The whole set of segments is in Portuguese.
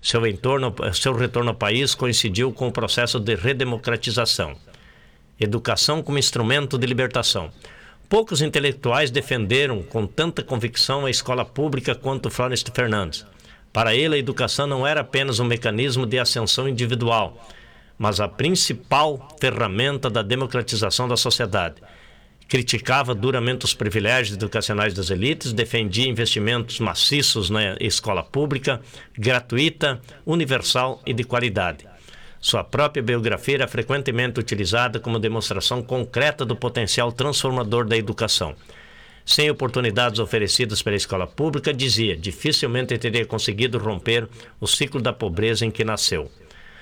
Seu retorno ao país coincidiu com o processo de redemocratização. Educação como instrumento de libertação. Poucos intelectuais defenderam com tanta convicção a escola pública quanto Florestan Fernandes. Para ele, a educação não era apenas um mecanismo de ascensão individual, mas a principal ferramenta da democratização da sociedade. Criticava duramente os privilégios educacionais das elites, defendia investimentos maciços na escola pública, gratuita, universal e de qualidade. Sua própria biografia era frequentemente utilizada como demonstração concreta do potencial transformador da educação. Sem oportunidades oferecidas pela escola pública, dizia, dificilmente teria conseguido romper o ciclo da pobreza em que nasceu.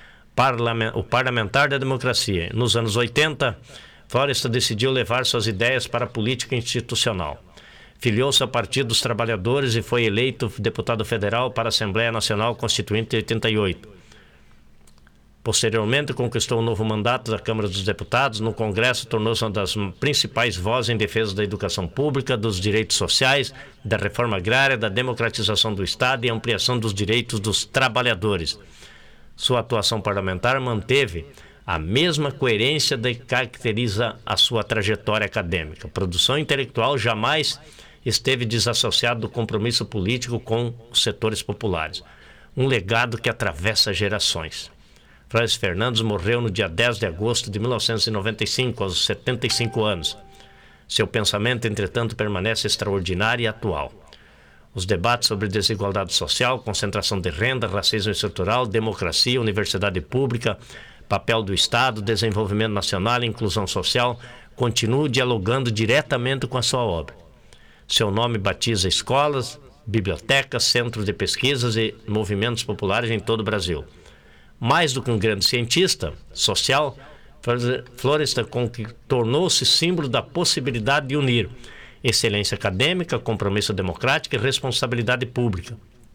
O parlamentar da democracia. Nos anos 80, Florestan decidiu levar suas ideias para a política institucional. Filiou-se ao Partido dos Trabalhadores e foi eleito deputado federal para a Assembleia Nacional Constituinte em 88. Posteriormente, conquistou um novo mandato da Câmara dos Deputados. No Congresso, tornou-se uma das principais vozes em defesa da educação pública, dos direitos sociais, da reforma agrária, da democratização do Estado e ampliação dos direitos dos trabalhadores. Sua atuação parlamentar manteve a mesma coerência que caracteriza a sua trajetória acadêmica. A produção intelectual jamais esteve desassociada do compromisso político com os setores populares. Um legado que atravessa gerações. Florestan Fernandes morreu no dia 10 de agosto de 1995, aos 75 anos. Seu pensamento, entretanto, permanece extraordinário e atual. Os debates sobre desigualdade social, concentração de renda, racismo estrutural, democracia, universidade pública, papel do Estado, desenvolvimento nacional e inclusão social continuam dialogando diretamente com a sua obra. Seu nome batiza escolas, bibliotecas, centros de pesquisas e movimentos populares em todo o Brasil. Mais do que um grande cientista social, Florestan tornou-se símbolo da possibilidade de unir excelência acadêmica, compromisso democrático e responsabilidade pública.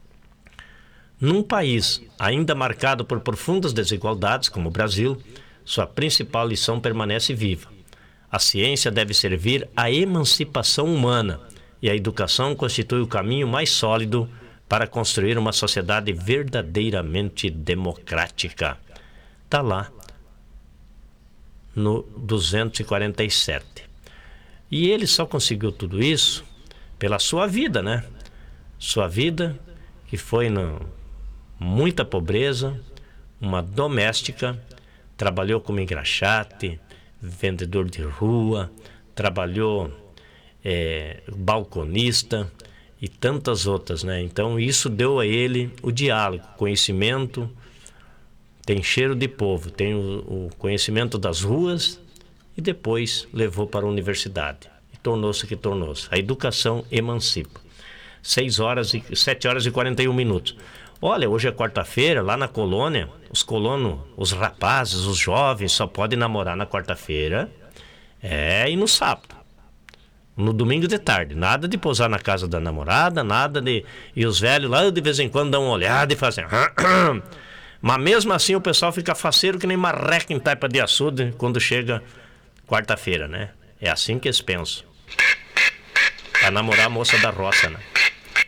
Num país ainda marcado por profundas desigualdades, como o Brasil, sua principal lição permanece viva. A ciência deve servir à emancipação humana e a educação constitui o caminho mais sólido para construir uma sociedade verdadeiramente democrática. Está lá, no 247. E ele só conseguiu tudo isso pela sua vida, né? Sua vida que foi muita pobreza, uma doméstica, trabalhou como engraxate, vendedor de rua, trabalhou balconista e tantas outras, né? Então isso deu a ele o diálogo, conhecimento, tem cheiro de povo, tem o conhecimento das ruas e depois levou para a universidade e tornou-se o que tornou-se. A educação emancipa. 7 horas e 41 minutos. Olha, hoje é quarta-feira, lá na colônia, os rapazes, os jovens só podem namorar na quarta-feira e no sábado. No domingo de tarde, nada de pousar na casa da namorada, nada de... E os velhos lá de vez em quando dão uma olhada e fazem... Mas mesmo assim o pessoal fica faceiro que nem marreca em taipa de açude quando chega quarta-feira, né? É assim que eles pensam. Pra namorar a moça da roça, né?